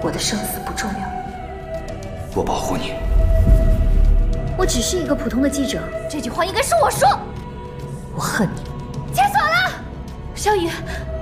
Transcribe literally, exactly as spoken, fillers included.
我的生死不重要。 我保护你。 我只是一个普通的记者，这句话应该是我说。我恨你。解锁了，萧雨。